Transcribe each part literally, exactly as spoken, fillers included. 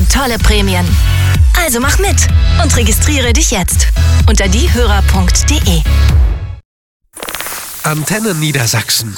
tolle Prämien. Also mach mit und registriere dich jetzt unter diehörer punkt de. Antenne Niedersachsen.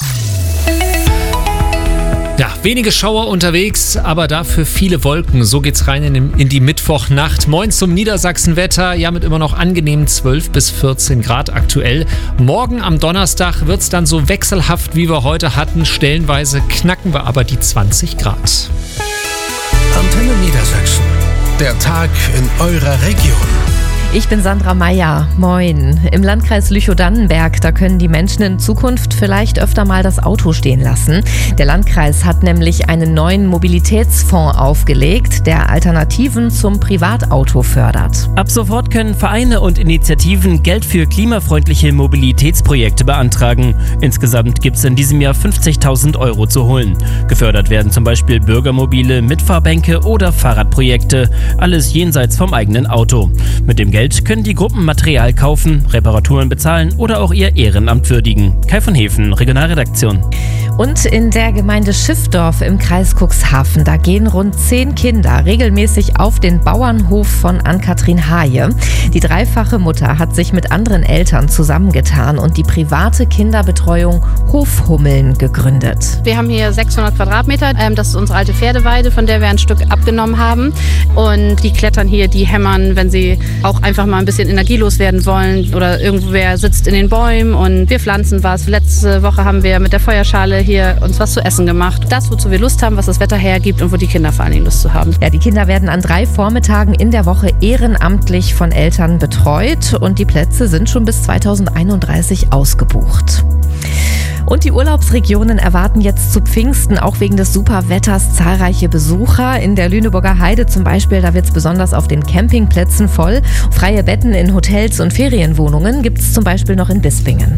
Ja, wenige Schauer unterwegs, aber dafür viele Wolken. So geht's rein in, in die Mittwochnacht. Moin zum Niedersachsenwetter. Ja, mit immer noch angenehmen zwölf bis vierzehn Grad aktuell. Morgen am Donnerstag wird's dann so wechselhaft, wie wir heute hatten. Stellenweise knacken wir aber die zwanzig Grad. Antenne Niedersachsen. Der Tag in eurer Region. Ich bin Sandra Meyer. Moin. Im Landkreis Lüchow-Dannenberg, da können die Menschen in Zukunft vielleicht öfter mal das Auto stehen lassen. Der Landkreis hat nämlich einen neuen Mobilitätsfonds aufgelegt, der Alternativen zum Privatauto fördert. Ab sofort können Vereine und Initiativen Geld für klimafreundliche Mobilitätsprojekte beantragen. Insgesamt gibt es in diesem Jahr fünfzigtausend Euro zu holen. Gefördert werden zum Beispiel Bürgermobile, Mitfahrbänke oder Fahrradprojekte. Alles jenseits vom eigenen Auto. Mit dem Geld können die Gruppen Material kaufen, Reparaturen bezahlen oder auch ihr Ehrenamt würdigen. Kai von Hefen, Regionalredaktion. Und in der Gemeinde Schiffdorf im Kreis Cuxhaven, da gehen rund zehn Kinder regelmäßig auf den Bauernhof von Ann-Kathrin Haje. Die dreifache Mutter hat sich mit anderen Eltern zusammengetan und die private Kinderbetreuung Hofhummeln gegründet. Wir haben hier sechshundert Quadratmeter. Das ist unsere alte Pferdeweide, von der wir ein Stück abgenommen haben. Und die klettern hier, die hämmern, wenn sie auch einfach mal ein bisschen energielos werden wollen oder irgendwer sitzt in den Bäumen und wir pflanzen was. Letzte Woche haben wir mit der Feuerschale hier uns was zu essen gemacht. Das, wozu wir Lust haben, was das Wetter hergibt und wo die Kinder vor allen Dingen Lust zu haben. Ja, die Kinder werden an drei Vormittagen in der Woche ehrenamtlich von Eltern betreut und die Plätze sind schon bis zweitausendeinunddreißig ausgebucht. Und die Urlaubsregionen erwarten jetzt zu Pfingsten auch wegen des Superwetters zahlreiche Besucher. In der Lüneburger Heide zum Beispiel, da wird es besonders auf den Campingplätzen voll. Freie Betten in Hotels und Ferienwohnungen gibt es zum Beispiel noch in Bispingen.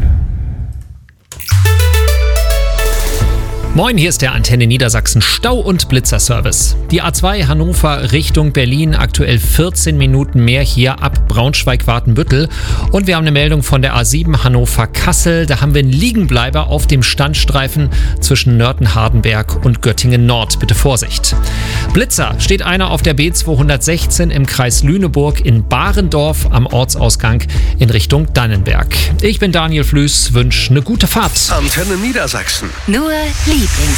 Moin, hier ist der Antenne Niedersachsen Stau- und Blitzerservice. Die A zwei Hannover Richtung Berlin, aktuell vierzehn Minuten mehr hier ab Braunschweig-Watenbüttel. Und wir haben eine Meldung von der A sieben Hannover-Kassel. Da haben wir einen Liegenbleiber auf dem Standstreifen zwischen Nörten-Hardenberg und Göttingen-Nord. Bitte Vorsicht. Blitzer steht einer auf der B zweihundertsechzehn im Kreis Lüneburg in Barendorf am Ortsausgang in Richtung Dannenberg. Ich bin Daniel Flüß, wünsche eine gute Fahrt. Antenne Niedersachsen. Nur Lieblings